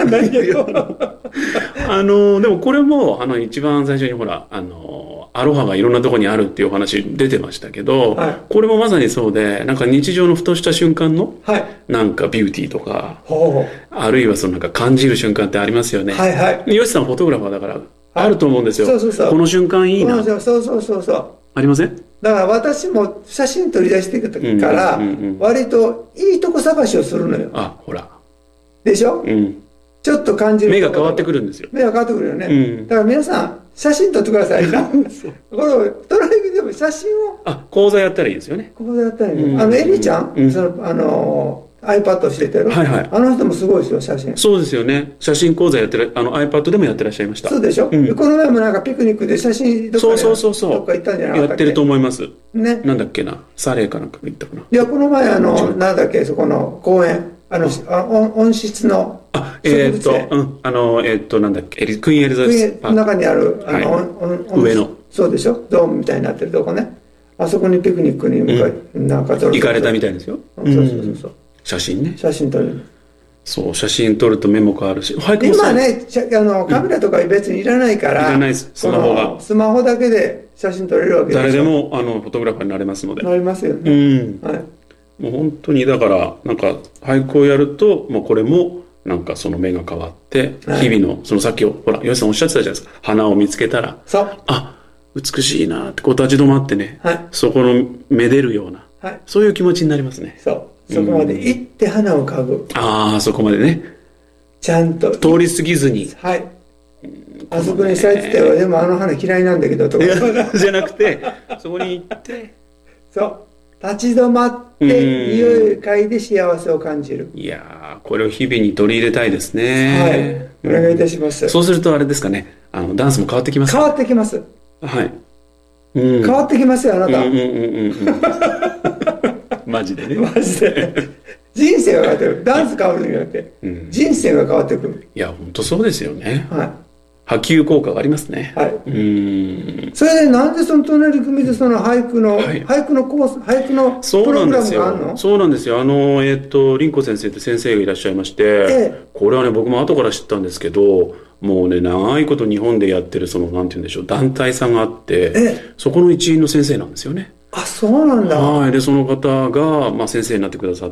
んないけどでもこれも一番最初にほらアロハがいろんなところにあるっていうお話出てましたけど、はい、これもまさにそうで、なんか日常のふとした瞬間の、はい、なんかビューティーとか、あるいはそのなんか感じる瞬間ってありますよね。はいはい。ヨシさんフォトグラファーだから、あると思うんですよ。そうそうそう。この瞬間いいな。そうそうそうそう。ありません？ だから私も写真撮り出していく時から、割といいとこ探しをするのよ。 あ、ほら。 でしょ？うん。ちょっと感じる。 目が変わってくるんですよ。 目が変わってくるよね。うん、だから皆さん、写真撮ってください。これ、隣でも写真を。 講座やったらいいですよね。 講座やったらいいね。エリちゃん、iPad をしててる。はいはい。あの人もすごいですよ、写真。 そうですよね。写真講座やってる、iPad でもやってらっしゃいました。 そうでしょ。この前もなんかピクニックで写真どっかどっか行ったんじゃないかやってると思います。ね。なんだっけな。サレーかなんか行ったかな。 いや、この前なんだっけ、そこの公園。温室の。 なんだっけ、クイーンエリザベスパーク。 中にある、 上の。 そうでしょ、ドームみたいになってるとこね。あそこにピクニックになんか撮る。 行かれたみたいですよ。 そうそうそう。 写真ね。 写真撮る。 そう、写真撮ると目も変わるし。 今ね、カメラとか別にいらないから。 いらないです、スマホが。 スマホだけで写真撮れるわけですよ。 誰でも、フォトグラファーになれますので。 なりますよね。 はい。もう本当にだからなんか俳句をやるともうこれもなんかその目が変わって日々のそのさっきほら吉さんおっしゃってたじゃないですか、花を見つけたら美しいなってこう立ち止まってね、はい、そこのめでるような、はい、そういう気持ちになりますね。 そこまで行って花を嗅ぐ。 そこまでねちゃんと通り過ぎずに、 はい、あそこに咲いてたよ、でもあの花嫌いなんだけどとかじゃなくてそこに行ってそう立ち止まって匂いを嗅いで幸せを感じる。 いやーこれを日々に取り入れたいですね。 はい、お願いいたします。 そうするとあれですかね、ダンスも変わってきますか？ 変わってきます。 はい、 変わってきますよあなた。 マジでね。 マジで人生が変わってくる。ダンス変わるんじゃなくて、人生が変わってくる。 いや本当そうですよね。 はい、 波及効果がありますね。 はい。それでなんでその隣組でその俳句のコース、俳句のプログラムがあるの？ そうなんですよ。凛子先生って先生がいらっしゃいまして、これはね僕も後から知ったんですけど、もうね長いこと日本でやってるそのなんて言うんでしょう、団体さんがあって、そこの一員の先生なんですよね。 あ、そうなんだ。 はい。でその方が先生になってくださって、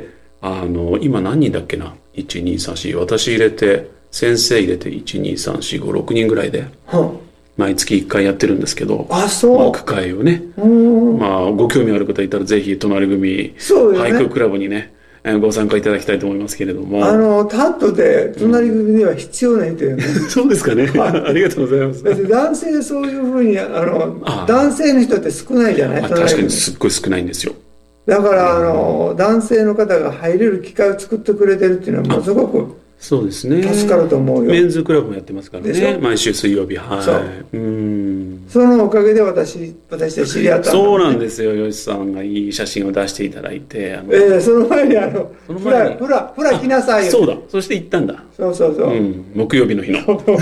今何人だっけな、1、2、3、4、私入れて。先生入れて1、2、3、4、5、6人ぐらいで毎月1回やってるんですけど、句会をね、ご興味ある方いたらぜひ隣組俳句クラブにねご参加いただきたいと思いますけれども、 タットで隣組では必要ないというね。 そうですかね。ありがとうございます。 男性でそういうふうに男性の人って少ないじゃない。 確かにすっごい少ないんですよ。 だから男性の方が入れる機会を作ってくれてるっていうのはものすごくそうですね。 助かると思うよ。 メンズクラブもやってますからね。毎週水曜日。はい。 そのおかげで私で知り合ったんだ、ね。 そうなんですよ。吉さんがいい写真を出していただいて。 その前にフラ来なさいよ。 そうだ。そして行ったんだ。 そう。 木曜日の日の。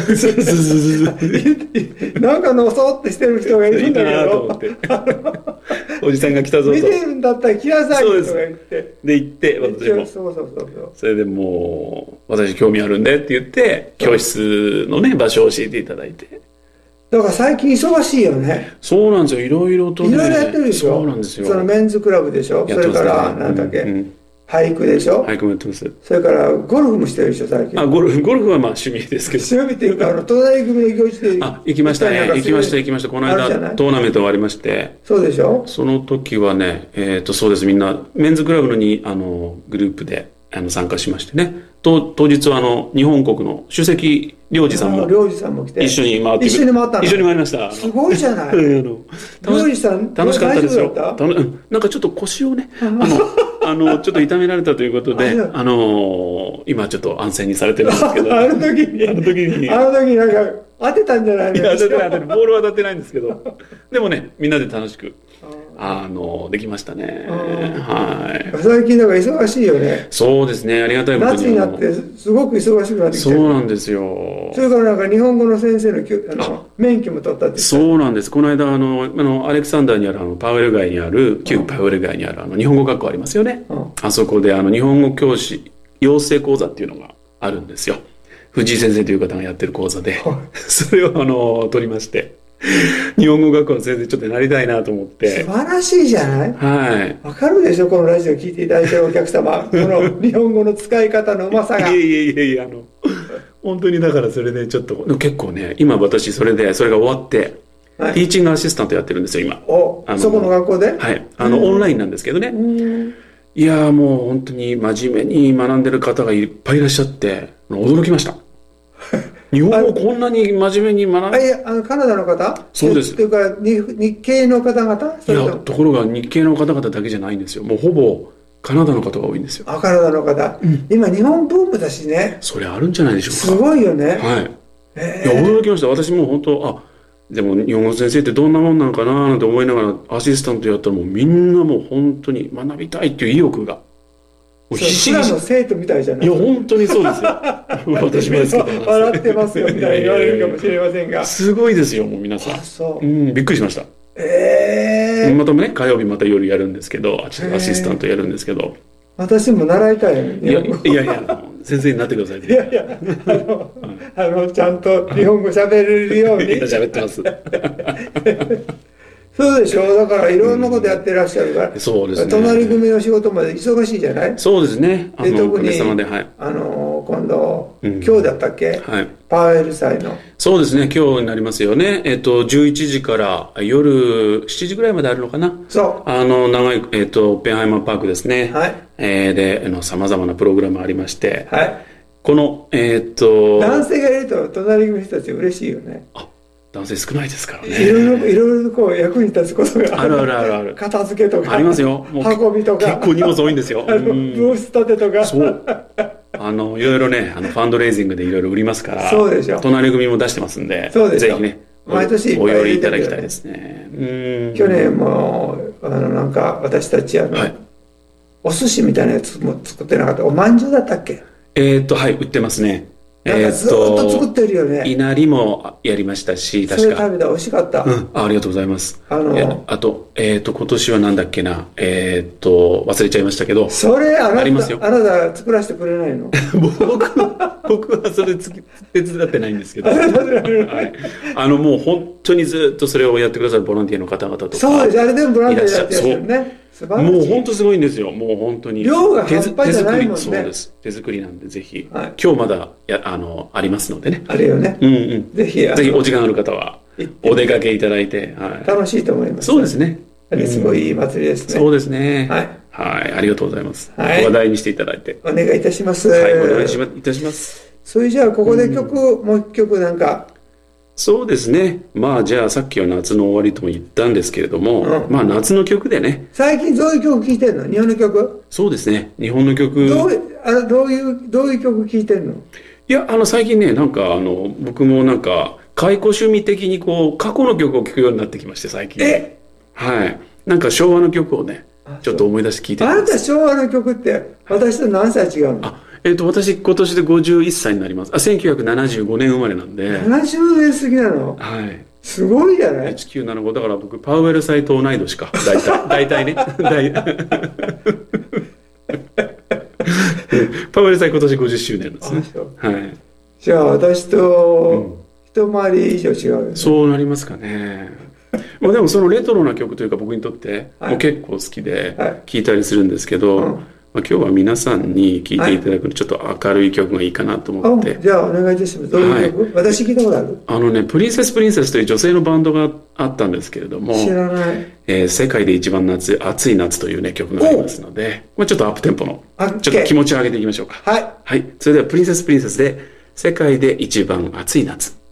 なんかのそってしてる人がいるんだけど。 おじさんが来たぞと。 見てるんだったら来なさいよとか言って。 で行って私も。 そう。 それでもう私興味あるんでって言って教室のね場所を教えていただいて。 だから最近忙しいよね。 そうなんですよ。いろいろとね。 いろいろやってるでしょ。 そうなんですよ。 そのメンズクラブでしょ。それからなんだっけ、俳句でしょ。 俳句もやってます。 それからゴルフもしてるでしょ最近。 ゴルフは趣味ですけど。 趣味っていうか隣組の行事で。 行きましたね。行きました。この間トーナメント終わりまして。 そうでしょ。 その時はねそうです、みんなメンズクラブのにグループで参加しましてね。当日は日本国の首席領事さんも来て一緒に回って一緒に回りました。 すごいじゃない。領事さん楽しかったですよ。なんかちょっと腰をねちょっと痛められたということで今ちょっと安静にされてるんですけどあの時になんか当てたんじゃないの？ いや当てないボールは当たってないんですけどでもねみんなで楽しくできましたね。はい。 最近だから忙しいよね。 そうですね。ありがたいことに。 夏になってすごく忙しくなってきてる。 そうなんですよ。 それからなんか日本語の先生の免許も取ったって。 そうなんです。この間アレクサンダーにあるパウエル街にある旧パウエル街にある日本語学校ありますよね。あそこで日本語教師養成講座っていうのがあるんですよ。 藤井先生という方がやってる講座で、それを取りまして、日本語学校の先生ちょっとなりたいなと思って。 素晴らしいじゃない。 はい。 わかるでしょ、このラジオ聞いていただいてるお客様。この日本語の使い方のうまさが。 いや、本当にだからそれでちょっと、結構ね、今私それが終わって、はい、ティーチングアシスタントやってるんですよ、今。 そこの学校で？ はい。オンラインなんですけどね。いやもう本当に真面目に学んでる方がいっぱいいらっしゃって、驚きました。日本語こんなに真面目に学んで。 カナダの方？ そうです。 というか、日系の方々？ いや、ところが日系の方々だけじゃないんですよ。もうほぼカナダの方が多いんですよ。 カナダの方。今、日本ブームだしね。 それあるんじゃないでしょうか。すごいよね。 はい。いや、驚きました。私も本当、でも日本語先生ってどんなもんなのかななんて思いながらアシスタントやったらもうみんなもう本当に学びたいっていう意欲が。 必死に。の生徒みたいじゃない。 いや、本当にそうですよ。私もですけど。 笑ってますよみたいに言われるかもしれませんが。 すごいですよ、もう皆さん。びっくりしました。またね、火曜日また夜やるんですけど、アシスタントやるんですけど。 私も習いたいね。 いや、先生になってください。 いや、ちゃんと日本語喋れるように。 喋ってます。 そうでしょ。だからいろんなことやってらっしゃるから。 そうですね。 隣組の仕事まで忙しいじゃない。 そうですね。 特に今度今日だったっけ。パウエル祭の。 そうですね。今日になりますよね。11時から夜7時ぐらいまであるのかな。 そう。 長いオッペンハイマーパークですね。 はい。 でさまざまなプログラムありまして。 はい。 この男性がいると隣組の人たち嬉しいよね。 男性少ないですからね。 いろいろこう役に立つことがある。 片付けとか。 ありますよ。 運びとか。 結構荷物多いんですよ。 ブース立てとか。 そう。いろいろね、ファンドレイジングでいろいろ売りますから。 そうでしょ。 隣組も出してますんで。 そうでしょ。 ぜひね。 毎年お寄りいただきたいですね。 去年も、なんか私たちお寿司みたいなやつも作ってなかった。おまんじゅうだったっけ？ はい、売ってますね。 ずっと作ってるよね。 いなりもやりましたし、確か。 それ食べた、美味しかった。 ありがとうございます。あと、今年はなんだっけな、忘れちゃいましたけど。 それ、あなりますよ。 あなた作らせてくれないの？ 僕はそれ手伝ってないんですけど。もう本当にずっとそれをやってくださるボランティアの方々とか。 そうです。あれでもボランティアやってるね。 もう本当すごいんですよ。もう本当に。 量が半端じゃないもんね。 そうです。手作りなんでぜひ。今日まだありますのでね。 あるよね。 ぜひお時間ある方はお出かけいただいて。 楽しいと思います。 そうですね。 すごいいい祭りですね。 そうですね。 はい。 ありがとうございます。話題にしていただいて。 お願いいたします。 はい、お願いいたします。 それじゃあここでもう一曲なんか。 そうですね。じゃあさっきは夏の終わりとも言ったんですけれども、夏の曲でね。 最近どういう曲聴いてんの？日本の曲？ そうですね。日本の曲。 どういう曲聴いてんの？ いや、最近ね、なんか僕もなんか、解雇趣味的に過去の曲を聴くようになってきまして、最近。はい。なんか昭和の曲をね、ちょっと思い出して聴いてます。 あなた昭和の曲って、私と何歳違うの？ 私今年で51歳になります。1975年生まれなんで。 70年過ぎなの？ はい。 すごいじゃない？ 1975。だから僕、パウエル祭と同い年か。大体ね。パウエル祭今年50周年ですね。はい。 じゃあ私と一回り以上違うよね。 そうなりますかね。でもそのレトロな曲というか僕にとってもう結構好きで聴いたりするんですけど、今日は皆さんに聴いていただくのちょっと明るい曲がいいかなと思って。 じゃあお願いいたします。どういう曲？私聞いたことある？ プリンセスという女性のバンドがあったんですけれども、 知らない。 世界で一番暑い夏というね曲がありますので、ちょっとアップテンポのちょっと気持ちを上げていきましょうか。 はい。 それではプリンセスで世界で一番暑い夏。